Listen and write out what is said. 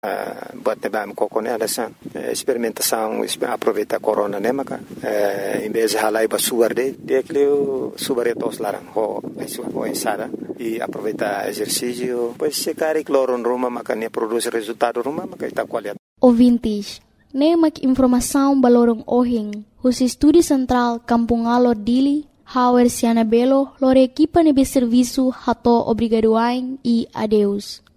Buat nebam koko né alasan experimentação aproveita corona né maca em vez de halai basuar de que subar etos larang ho ensara e aproveita exercício pois se cari cloro ruma maca ne produz resultado ruma maca ita qualidade. Ouvintes, nemak informação balorong ohing os estúdio central Kampungalo Dili Hauer Siana Belo lore equipa nebe serviço hato obrigadoain e adeus.